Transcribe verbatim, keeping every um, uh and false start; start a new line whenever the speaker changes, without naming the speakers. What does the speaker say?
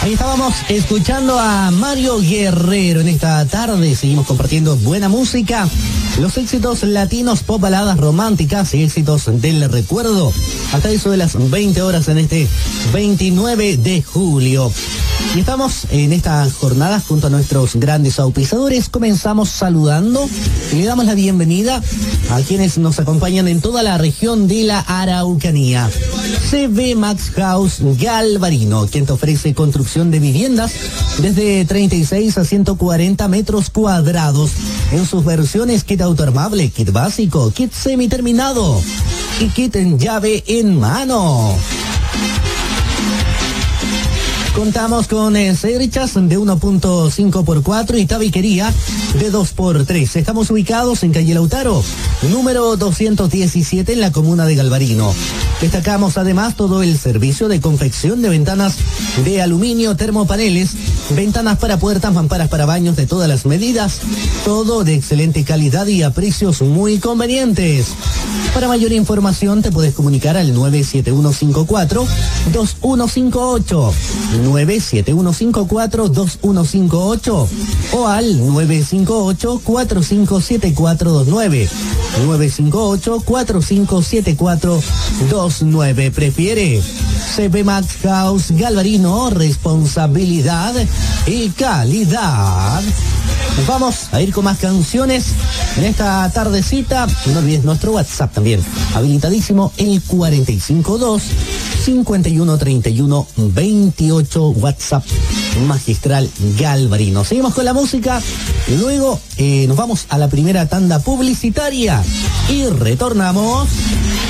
Ahí estábamos escuchando a Mario Guerrero en esta tarde. Seguimos compartiendo buena música, los éxitos latinos, pop, baladas románticas y éxitos del recuerdo. Hasta eso de las veinte horas en este veintinueve de julio. Y estamos en esta jornada junto a nuestros grandes auspiciadores. Comenzamos saludando y le damos la bienvenida a quienes nos acompañan en toda la región de la Araucanía. C B Max House Galvarino, quien te ofrece construcción de viviendas desde treinta y seis a ciento cuarenta metros cuadrados en sus versiones kit autoarmable, kit básico, kit semiterminado y kit en llave en mano. Contamos con eh, cerchas de uno punto cinco por cuatro y tabiquería de dos por tres. Estamos ubicados en calle Lautaro, número doscientos diecisiete en la comuna de Galvarino. Destacamos además todo el servicio de confección de ventanas de aluminio, termopaneles, ventanas para puertas, mamparas para baños de todas las medidas, todo de excelente calidad y a precios muy convenientes. Para mayor información te puedes comunicar al nueve siete uno cinco cuatro dos uno cinco ocho, nueve siete uno cinco cuatro dos uno cinco ocho o al nueve cinco ocho cuatro cinco siete cuatro dos nueve, nueve cinco ocho cuatro cinco siete cuatro dos nueve. Prefiere C B Max House Galvarino, responsabilidad y calidad. Vamos a ir con más canciones en esta tardecita. No olvides nuestro WhatsApp también, habilitadísimo, el cuarenta y cinco dos cincuenta y uno treinta y uno veintiocho, WhatsApp magistral Galvarino. Seguimos con la música, luego eh, nos vamos a la primera tanda publicitaria y retornamos.